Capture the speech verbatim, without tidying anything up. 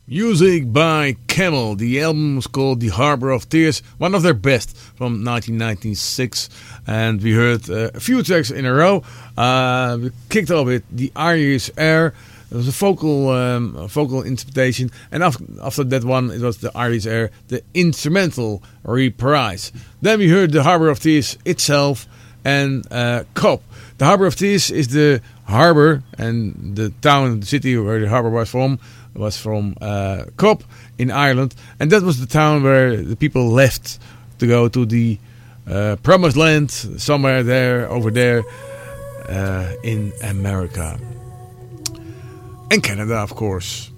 Music by Camel. The album was called The Harbor of Tears, one of their best from nineteen ninety-six. And we heard uh, a few tracks in a row. Uh, we kicked off with The Irish Air. It was a vocal um, a vocal interpretation. And after, after that one, it was The Irish Air, the instrumental reprise. Then we heard The Harbor of Tears itself and uh, Cop. The Harbor of Tears is the harbor and the town, the city where the harbor was from. was from uh, Cop in Ireland, and that was the town where the people left to go to the uh, promised land, somewhere there, over there uh, in America and Canada, of course.